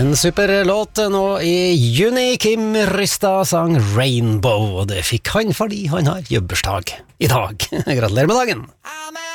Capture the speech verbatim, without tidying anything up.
En super låt nå i juni. Kim Rystad sang Rainbow, og det fikk han fordi han har jobbursdag i dag. Gratulerer med dagen!